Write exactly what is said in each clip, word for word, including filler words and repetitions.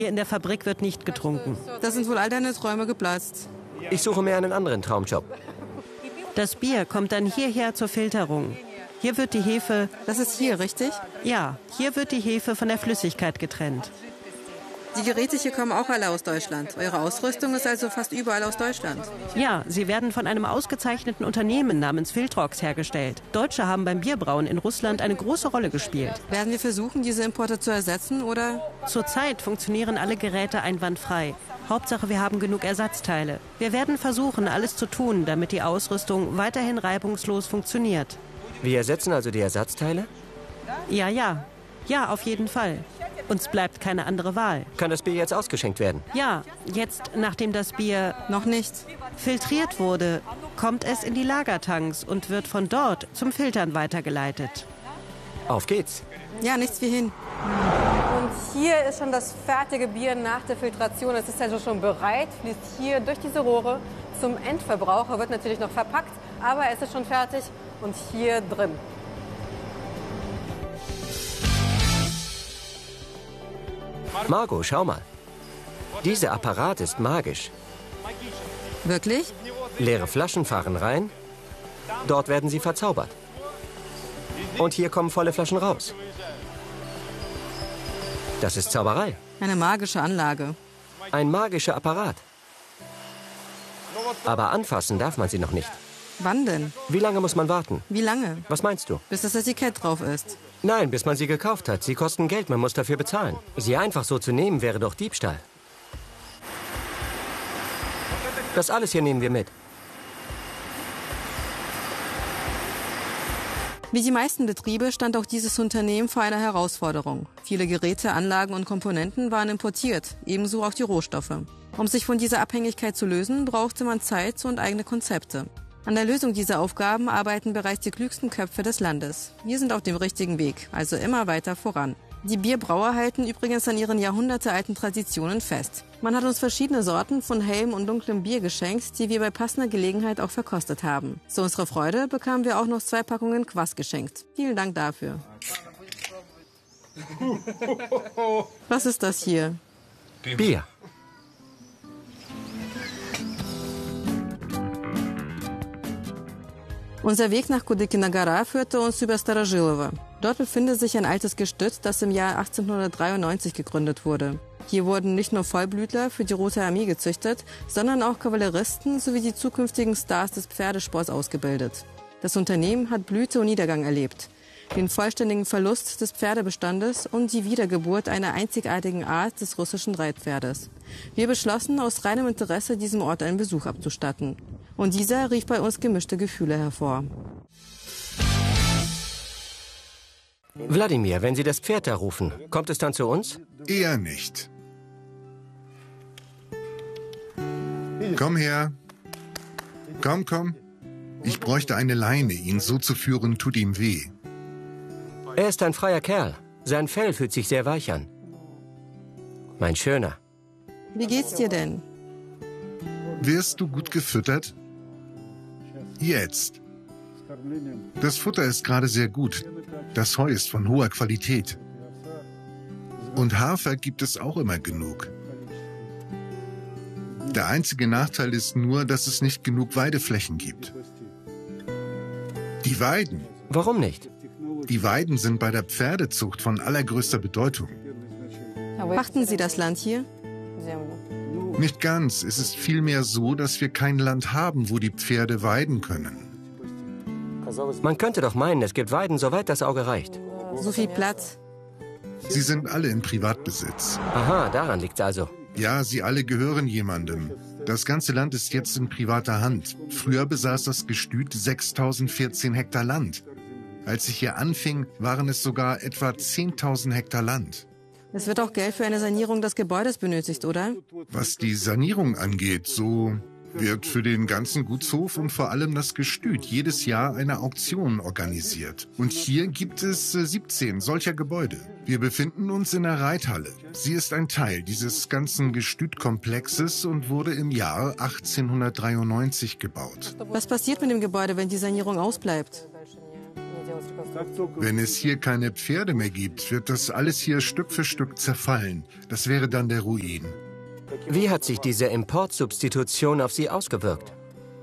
Hier in der Fabrik wird nicht getrunken. Da sind wohl all deine Träume geplatzt. Ich suche mir einen anderen Traumjob. Das Bier kommt dann hierher zur Filterung. Hier wird die Hefe... Das ist hier, richtig? Ja, hier wird die Hefe von der Flüssigkeit getrennt. Die Geräte hier kommen auch alle aus Deutschland. Eure Ausrüstung ist also fast überall aus Deutschland. Ja, sie werden von einem ausgezeichneten Unternehmen namens Filtrox hergestellt. Deutsche haben beim Bierbrauen in Russland eine große Rolle gespielt. Werden wir versuchen, diese Importe zu ersetzen, oder? Zurzeit funktionieren alle Geräte einwandfrei. Hauptsache, wir haben genug Ersatzteile. Wir werden versuchen, alles zu tun, damit die Ausrüstung weiterhin reibungslos funktioniert. Wir ersetzen also die Ersatzteile? Ja, ja. Ja, auf jeden Fall. Uns bleibt keine andere Wahl. Kann das Bier jetzt ausgeschenkt werden? Ja, jetzt, nachdem das Bier noch nicht filtriert wurde, kommt es in die Lagertanks und wird von dort zum Filtern weitergeleitet. Auf geht's. Ja, nichts wie hin. Und hier ist schon das fertige Bier nach der Filtration. Es ist also schon bereit, fließt hier durch diese Rohre zum Endverbraucher, wird natürlich noch verpackt, aber es ist schon fertig und hier drin. Margot, schau mal. Dieser Apparat ist magisch. Wirklich? Leere Flaschen fahren rein. Dort werden sie verzaubert. Und hier kommen volle Flaschen raus. Das ist Zauberei. Eine magische Anlage. Ein magischer Apparat. Aber anfassen darf man sie noch nicht. Wann denn? Wie lange muss man warten? Wie lange? Was meinst du? Bis das Etikett drauf ist. Nein, bis man sie gekauft hat. Sie kosten Geld, man muss dafür bezahlen. Sie einfach so zu nehmen, wäre doch Diebstahl. Das alles hier nehmen wir mit. Wie die meisten Betriebe stand auch dieses Unternehmen vor einer Herausforderung. Viele Geräte, Anlagen und Komponenten waren importiert, ebenso auch die Rohstoffe. Um sich von dieser Abhängigkeit zu lösen, brauchte man Zeit und eigene Konzepte. An der Lösung dieser Aufgaben arbeiten bereits die klügsten Köpfe des Landes. Wir sind auf dem richtigen Weg, also immer weiter voran. Die Bierbrauer halten übrigens an ihren jahrhundertealten Traditionen fest. Man hat uns verschiedene Sorten von hellem und dunklem Bier geschenkt, die wir bei passender Gelegenheit auch verkostet haben. Zu unserer Freude bekamen wir auch noch zwei Packungen Kvass geschenkt. Vielen Dank dafür. Was ist das hier? Bier. Unser Weg nach Kudykina Gora führte uns über Staroжилово. Dort befindet sich ein altes Gestüt, das im Jahr achtzehnhundertdreiundneunzig gegründet wurde. Hier wurden nicht nur Vollblütler für die Rote Armee gezüchtet, sondern auch Kavalleristen sowie die zukünftigen Stars des Pferdesports ausgebildet. Das Unternehmen hat Blüte und Niedergang erlebt. Den vollständigen Verlust des Pferdebestandes und die Wiedergeburt einer einzigartigen Art des russischen Reitpferdes. Wir beschlossen, aus reinem Interesse diesem Ort einen Besuch abzustatten. Und dieser rief bei uns gemischte Gefühle hervor. Wladimir, wenn Sie das Pferd da rufen, kommt es dann zu uns? Eher nicht. Komm her. Komm, komm. Ich bräuchte eine Leine. Ihn so zu führen, tut ihm weh. Er ist ein freier Kerl. Sein Fell fühlt sich sehr weich an. Mein Schöner. Wie geht's dir denn? Wirst du gut gefüttert? Jetzt. Das Futter ist gerade sehr gut. Das Heu ist von hoher Qualität. Und Hafer gibt es auch immer genug. Der einzige Nachteil ist nur, dass es nicht genug Weideflächen gibt. Die Weiden. Warum nicht? Die Weiden sind bei der Pferdezucht von allergrößter Bedeutung. Pachten Sie das Land hier? Nicht ganz. Es ist vielmehr so, dass wir kein Land haben, wo die Pferde weiden können. Man könnte doch meinen, es gibt Weiden, soweit das Auge reicht. So viel Platz. Sie sind alle in Privatbesitz. Aha, daran liegt's also. Ja, sie alle gehören jemandem. Das ganze Land ist jetzt in privater Hand. Früher besaß das Gestüt sechstausendvierzehn Hektar Land. Als ich hier anfing, waren es sogar etwa zehntausend Hektar Land. Es wird auch Geld für eine Sanierung des Gebäudes benötigt, oder? Was die Sanierung angeht, so wird für den ganzen Gutshof und vor allem das Gestüt jedes Jahr eine Auktion organisiert. Und hier gibt es siebzehn solcher Gebäude. Wir befinden uns in der Reithalle. Sie ist ein Teil dieses ganzen Gestütkomplexes und wurde im Jahr achtzehnhundertdreiundneunzig gebaut. Was passiert mit dem Gebäude, wenn die Sanierung ausbleibt? Wenn es hier keine Pferde mehr gibt, wird das alles hier Stück für Stück zerfallen. Das wäre dann der Ruin. Wie hat sich diese Importsubstitution auf Sie ausgewirkt?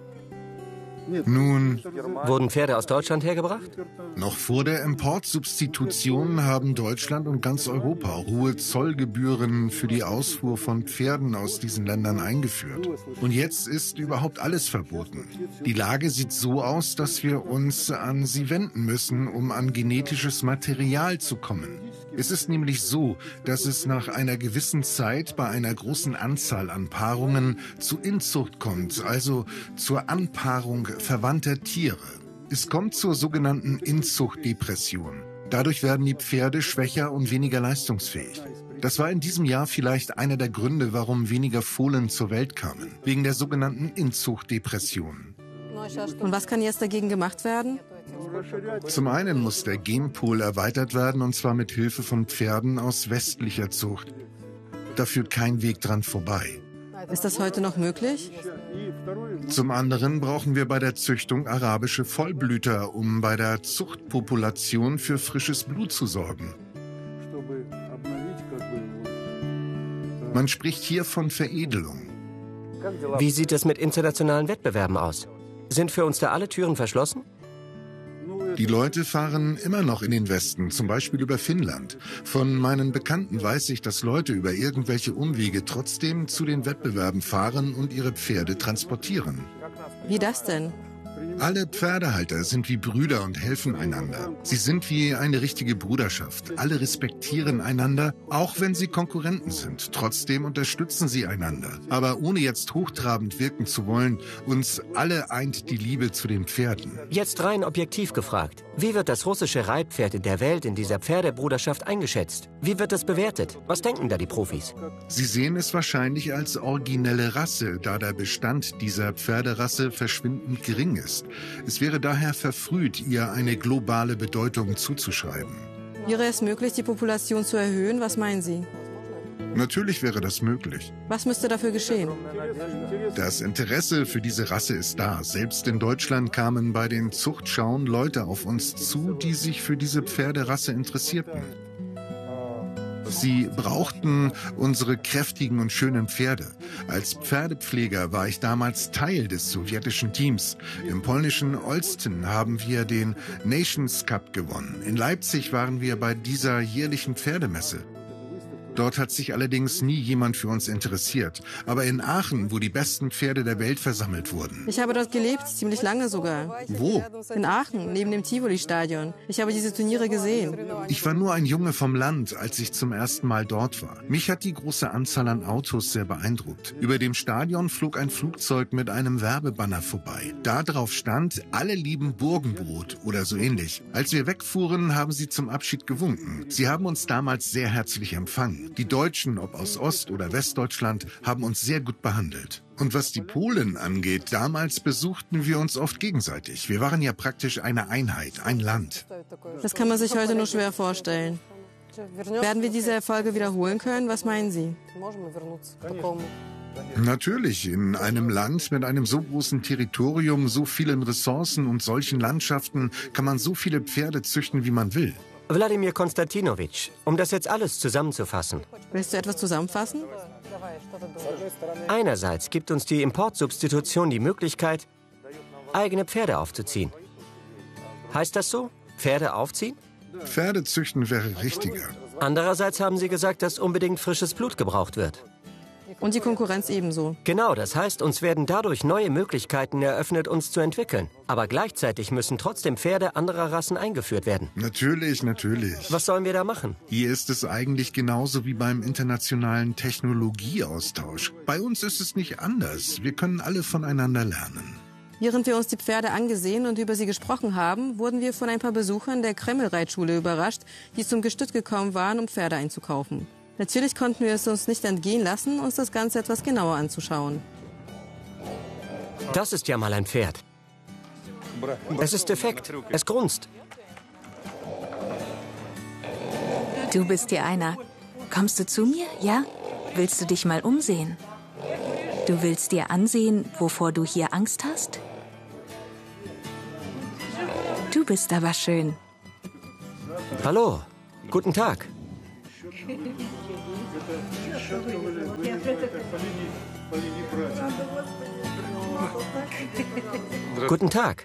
Nun, Wurden Pferde aus Deutschland hergebracht? noch vor der Importsubstitution haben Deutschland und ganz Europa hohe Zollgebühren für die Ausfuhr von Pferden aus diesen Ländern eingeführt. Und jetzt ist überhaupt alles verboten. Die Lage sieht so aus, dass wir uns an sie wenden müssen, um an genetisches Material zu kommen. Es ist nämlich so, dass es nach einer gewissen Zeit bei einer großen Anzahl an Paarungen zu Inzucht kommt, also zur Anpaarung verwandter Tiere. Es kommt zur sogenannten Inzuchtdepression. Dadurch werden die Pferde schwächer und weniger leistungsfähig. Das war in diesem Jahr vielleicht einer der Gründe, warum weniger Fohlen zur Welt kamen, wegen der sogenannten Inzuchtdepression. Und was kann jetzt dagegen gemacht werden? Zum einen muss der Genpool erweitert werden, und zwar mit Hilfe von Pferden aus westlicher Zucht. Da führt kein Weg dran vorbei. Ist das heute noch möglich? Zum anderen brauchen wir bei der Züchtung arabische Vollblüter, um bei der Zuchtpopulation für frisches Blut zu sorgen. Man spricht hier von Veredelung. Wie sieht es mit internationalen Wettbewerben aus? Sind für uns da alle Türen verschlossen? Die Leute fahren immer noch in den Westen, zum Beispiel über Finnland. Von meinen Bekannten weiß ich, dass Leute über irgendwelche Umwege trotzdem zu den Wettbewerben fahren und ihre Pferde transportieren. Wie das denn? Alle Pferdehalter sind wie Brüder und helfen einander. Sie sind wie eine richtige Bruderschaft. Alle respektieren einander, auch wenn sie Konkurrenten sind. Trotzdem unterstützen sie einander. Aber ohne jetzt hochtrabend wirken zu wollen, uns alle eint die Liebe zu den Pferden. Jetzt rein objektiv gefragt. Wie wird das russische Reitpferd in der Welt in dieser Pferdebruderschaft eingeschätzt? Wie wird es bewertet? Was denken da die Profis? Sie sehen es wahrscheinlich als originelle Rasse, da der Bestand dieser Pferderasse verschwindend gering ist. Es wäre daher verfrüht, ihr eine globale Bedeutung zuzuschreiben. Wäre es möglich, die Population zu erhöhen? Was meinen Sie? Natürlich wäre das möglich. Was müsste dafür geschehen? Das Interesse für diese Rasse ist da. Selbst in Deutschland kamen bei den Zuchtschauen Leute auf uns zu, die sich für diese Pferderasse interessierten. Sie brauchten unsere kräftigen und schönen Pferde. Als Pferdepfleger war ich damals Teil des sowjetischen Teams. Im polnischen Olsztyn haben wir den Nations Cup gewonnen. In Leipzig waren wir bei dieser jährlichen Pferdemesse. Dort hat sich allerdings nie jemand für uns interessiert. Aber in Aachen, wo die besten Pferde der Welt versammelt wurden. Ich habe dort gelebt, ziemlich lange sogar. Wo? In Aachen, neben dem Tivoli-Stadion. Ich habe diese Turniere gesehen. Ich war nur ein Junge vom Land, als ich zum ersten Mal dort war. Mich hat die große Anzahl an Autos sehr beeindruckt. Über dem Stadion flog ein Flugzeug mit einem Werbebanner vorbei. Da drauf stand, alle lieben Burgenbrot oder so ähnlich. Als wir wegfuhren, haben sie zum Abschied gewunken. Sie haben uns damals sehr herzlich empfangen. Die Deutschen, ob aus Ost- oder Westdeutschland, haben uns sehr gut behandelt. Und was die Polen angeht, damals besuchten wir uns oft gegenseitig. Wir waren ja praktisch eine Einheit, ein Land. Das kann man sich heute nur schwer vorstellen. Werden wir diese Erfolge wiederholen können? Was meinen Sie? Natürlich, in einem Land mit einem so großen Territorium, so vielen Ressourcen und solchen Landschaften kann man so viele Pferde züchten, wie man will. Wladimir Konstantinowitsch, um das jetzt alles zusammenzufassen. Willst du etwas zusammenfassen? Einerseits gibt uns die Importsubstitution die Möglichkeit, eigene Pferde aufzuziehen. Heißt das so? Pferde aufziehen? Pferde züchten wäre richtiger. Andererseits haben Sie gesagt, dass unbedingt frisches Blut gebraucht wird. Und die Konkurrenz ebenso. Genau, das heißt, uns werden dadurch neue Möglichkeiten eröffnet, uns zu entwickeln. Aber gleichzeitig müssen trotzdem Pferde anderer Rassen eingeführt werden. Natürlich, natürlich. Was sollen wir da machen? Hier ist es eigentlich genauso wie beim internationalen Technologieaustausch. Bei uns ist es nicht anders. Wir können alle voneinander lernen. Während wir uns die Pferde angesehen und über sie gesprochen haben, wurden wir von ein paar Besuchern der Kreml-Reitschule überrascht, die zum Gestüt gekommen waren, um Pferde einzukaufen. Natürlich konnten wir es uns nicht entgehen lassen, uns das Ganze etwas genauer anzuschauen. Das ist ja mal ein Pferd. Es ist defekt. Es grunzt. Du bist hier einer. Kommst du zu mir, ja? Willst du dich mal umsehen? Du willst dir ansehen, wovor du hier Angst hast? Du bist aber schön. Hallo, guten Tag. Guten Tag.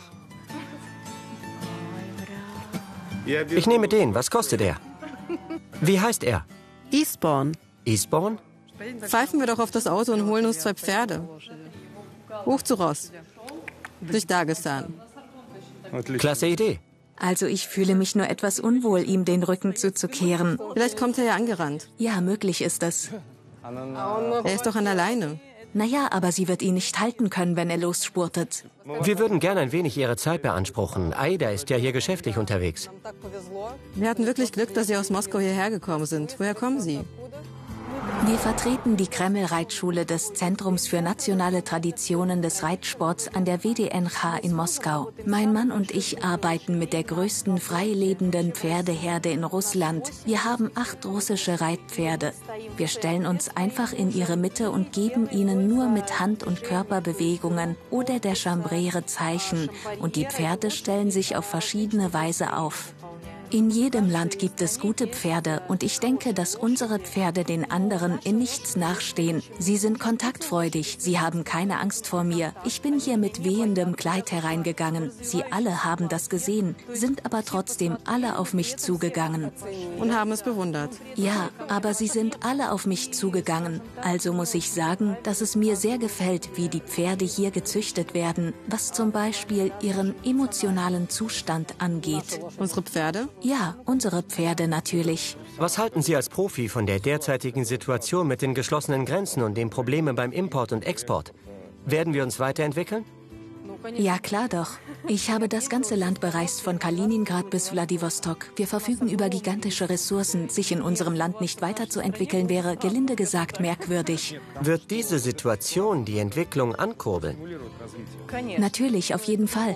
Ich nehme den. Was kostet er? Wie heißt er? Eastbourne. Eastbourne? Pfeifen wir doch auf das Auto und holen uns zwei Pferde. Hoch zu Ross. Durch Dagestan. Klasse Idee. Also ich fühle mich nur etwas unwohl, ihm den Rücken zuzukehren. Vielleicht kommt er ja angerannt. Ja, möglich ist das. Er ist doch an der Leine. Naja, aber sie wird ihn nicht halten können, wenn er losspurtet. Wir würden gern ein wenig Ihre Zeit beanspruchen. Aida ist ja hier geschäftlich unterwegs. Wir hatten wirklich Glück, dass Sie aus Moskau hierher gekommen sind. Woher kommen Sie? Wir vertreten die Kreml-Reitschule des Zentrums für nationale Traditionen des Reitsports an der W D N H in Moskau. Mein Mann und ich arbeiten mit der größten freilebenden Pferdeherde in Russland. Wir haben acht russische Reitpferde. Wir stellen uns einfach in ihre Mitte und geben ihnen nur mit Hand- und Körperbewegungen oder der Chambrere Zeichen. Und die Pferde stellen sich auf verschiedene Weise auf. In jedem Land gibt es gute Pferde und ich denke, dass unsere Pferde den anderen in nichts nachstehen. Sie sind kontaktfreudig, sie haben keine Angst vor mir. Ich bin hier mit wehendem Kleid hereingegangen. Sie alle haben das gesehen, sind aber trotzdem alle auf mich zugegangen. Und haben es bewundert. Ja, aber sie sind alle auf mich zugegangen. Also muss ich sagen, dass es mir sehr gefällt, wie die Pferde hier gezüchtet werden, was zum Beispiel ihren emotionalen Zustand angeht. Unsere Pferde? Ja, unsere Pferde natürlich. Was halten Sie als Profi von der derzeitigen Situation mit den geschlossenen Grenzen und den Problemen beim Import und Export? Werden wir uns weiterentwickeln? Ja, klar doch. Ich habe das ganze Land bereist, von Kaliningrad bis Wladiwostok. Wir verfügen über gigantische Ressourcen. Sich in unserem Land nicht weiterzuentwickeln, wäre, gelinde gesagt, merkwürdig. Wird diese Situation die Entwicklung ankurbeln? Natürlich, auf jeden Fall.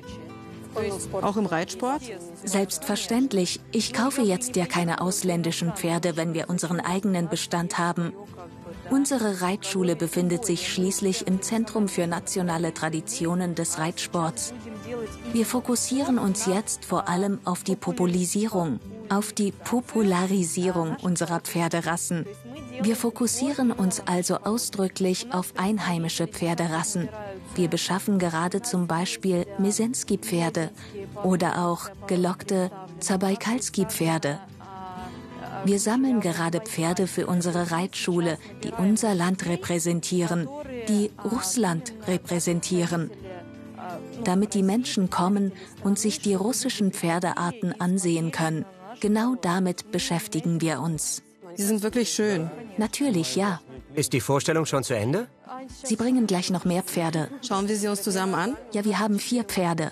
Auch im Reitsport? Selbstverständlich. Ich kaufe jetzt ja keine ausländischen Pferde, wenn wir unseren eigenen Bestand haben. Unsere Reitschule befindet sich schließlich im Zentrum für nationale Traditionen des Reitsports. Wir fokussieren uns jetzt vor allem auf die Populisierung, auf die Popularisierung unserer Pferderassen. Wir fokussieren uns also ausdrücklich auf einheimische Pferderassen. Wir beschaffen gerade zum Beispiel Mesensky-Pferde oder auch gelockte Zabaikalski-Pferde. Wir sammeln gerade Pferde für unsere Reitschule, die unser Land repräsentieren, die Russland repräsentieren. Damit die Menschen kommen und sich die russischen Pferdearten ansehen können. Genau damit beschäftigen wir uns. Sie sind wirklich schön. Natürlich, ja. Ist die Vorstellung schon zu Ende? Sie bringen gleich noch mehr Pferde. Schauen wir sie uns zusammen an? Ja, wir haben vier Pferde.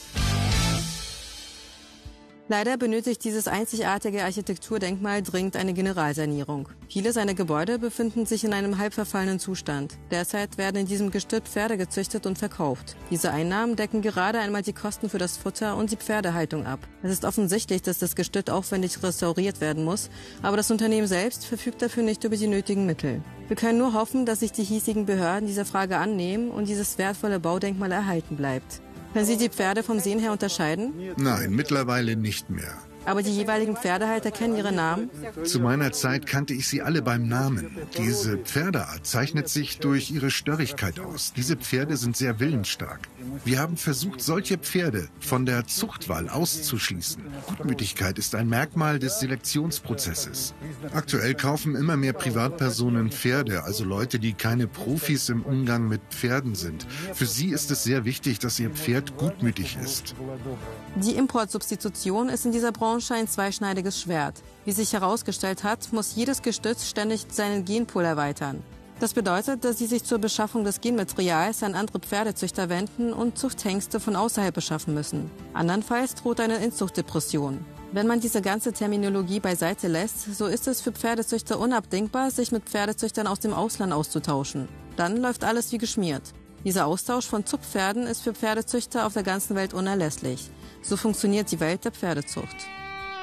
Leider benötigt dieses einzigartige Architekturdenkmal dringend eine Generalsanierung. Viele seiner Gebäude befinden sich in einem halb verfallenen Zustand. Derzeit werden in diesem Gestüt Pferde gezüchtet und verkauft. Diese Einnahmen decken gerade einmal die Kosten für das Futter und die Pferdehaltung ab. Es ist offensichtlich, dass das Gestüt aufwendig restauriert werden muss, aber das Unternehmen selbst verfügt dafür nicht über die nötigen Mittel. Wir können nur hoffen, dass sich die hiesigen Behörden dieser Frage annehmen und dieses wertvolle Baudenkmal erhalten bleibt. Können Sie die Pferde vom Sehen her unterscheiden? Nein, mittlerweile nicht mehr. Aber die jeweiligen Pferdehalter kennen ihre Namen? Zu meiner Zeit kannte ich sie alle beim Namen. Diese Pferdeart zeichnet sich durch ihre Störrigkeit aus. Diese Pferde sind sehr willensstark. Wir haben versucht, solche Pferde von der Zuchtwahl auszuschließen. Gutmütigkeit ist ein Merkmal des Selektionsprozesses. Aktuell kaufen immer mehr Privatpersonen Pferde, also Leute, die keine Profis im Umgang mit Pferden sind. Für sie ist es sehr wichtig, dass ihr Pferd gutmütig ist. Die Importsubstitution ist in dieser Branche ein zweischneidiges Schwert. Wie sich herausgestellt hat, muss jedes Gestüt ständig seinen Genpool erweitern. Das bedeutet, dass sie sich zur Beschaffung des Genmaterials an andere Pferdezüchter wenden und Zuchthengste von außerhalb beschaffen müssen. Andernfalls droht eine Inzuchtdepression. Wenn man diese ganze Terminologie beiseite lässt, so ist es für Pferdezüchter unabdingbar, sich mit Pferdezüchtern aus dem Ausland auszutauschen. Dann läuft alles wie geschmiert. Dieser Austausch von Zuchtpferden ist für Pferdezüchter auf der ganzen Welt unerlässlich. So funktioniert die Welt der Pferdezucht.